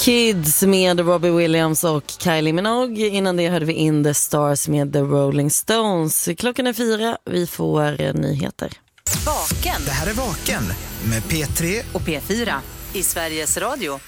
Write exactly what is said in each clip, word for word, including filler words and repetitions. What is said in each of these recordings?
Kids med Robbie Williams och Kylie Minogue. Innan det hörde vi In the Stars med The Rolling Stones. Klockan är fyra, vi får nyheter. Vaken. Det här är Vaken med P tre och P fyra i Sveriges Radio.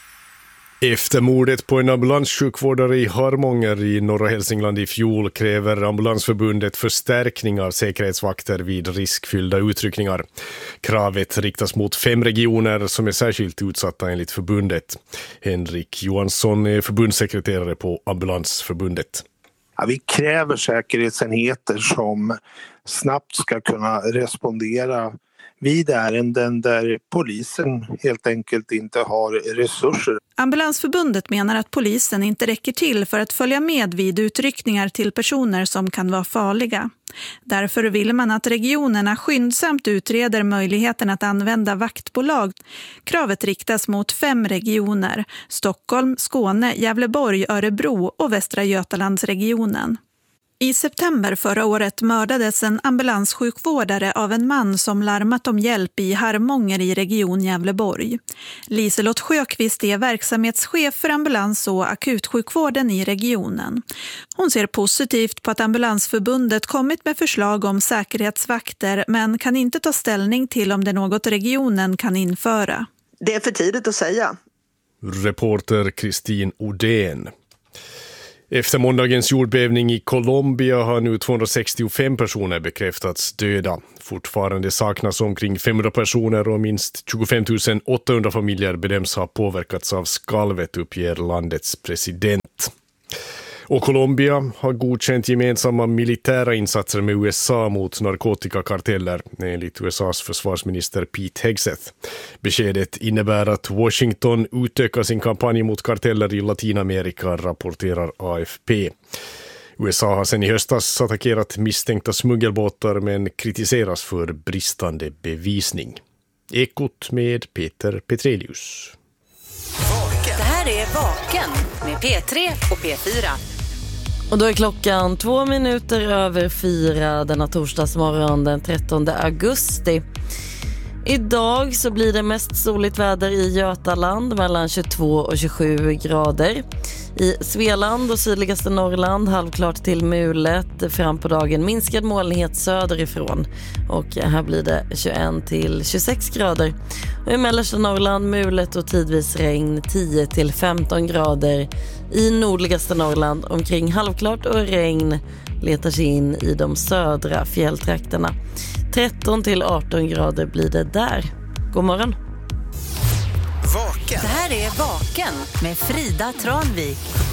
Efter mordet på en ambulanssjukvårdare i Harmånger i norra Hälsingland i fjol kräver Ambulansförbundet förstärkning av säkerhetsvakter vid riskfyllda utryckningar. Kravet riktas mot fem regioner som är särskilt utsatta enligt förbundet. Henrik Johansson är förbundssekreterare på Ambulansförbundet. Ja, vi kräver säkerhetsenheter som snabbt ska kunna respondera vid ärenden där polisen helt enkelt inte har resurser. Ambulansförbundet menar att polisen inte räcker till för att följa med vid utryckningar till personer som kan vara farliga. Därför vill man att regionerna skyndsamt utreder möjligheten att använda vaktbolag. Kravet riktas mot fem regioner: Stockholm, Skåne, Gävleborg, Örebro och Västra Götalandsregionen. I september förra året mördades en ambulanssjukvårdare av en man som larmat om hjälp i Harmånger i region Gävleborg. Liselott Sjöqvist är verksamhetschef för ambulans- och akutsjukvården i regionen. Hon ser positivt på att Ambulansförbundet kommit med förslag om säkerhetsvakter, men kan inte ta ställning till om det är något regionen kan införa. Det är för tidigt att säga. Reporter Kristin Odén. Efter måndagens jordbävning i Colombia har nu tvåhundrasextiofem personer bekräftats döda. Fortfarande saknas omkring femhundra personer och minst tjugofem tusen åttahundra familjer bedöms ha påverkats av skalvet, uppger landets president. Och Colombia har godkänt gemensamma militära insatser med U S A mot narkotikakarteller, enligt U S A:s försvarsminister Pete Hegseth. Beskedet innebär att Washington utökar sin kampanj mot karteller i Latinamerika, rapporterar A F P. U S A har sedan i höstas attackerat misstänkta smuggelbåtar men kritiseras för bristande bevisning. Ekot med Peter Petrelius. Det här är Vaken med P tre och P fyra. Och då är klockan två minuter över fyra denna torsdagsmorgon den trettonde augusti. Idag så blir det mest soligt väder i Götaland mellan tjugotvå och tjugosju grader. I Svealand och sydligaste Norrland halvklart till mulet, fram på dagen minskad molnighet söderifrån. Och här blir det tjugoett till tjugosex grader. Och i mellersta Norrland mulet och tidvis regn tio till femton grader. I nordligaste Norrland omkring halvklart och regn letar sig in i de södra fjälltrakterna. tretton till arton grader blir det där. God morgon. Vaken. Det här är Vaken med Frida Tranvik.